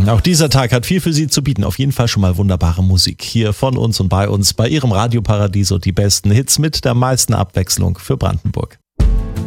Auch dieser Tag hat viel für Sie zu bieten. Auf jeden Fall schon mal wunderbare Musik hier von uns und bei uns bei Ihrem Radioparadies und die besten Hits mit der meisten Abwechslung für Brandenburg.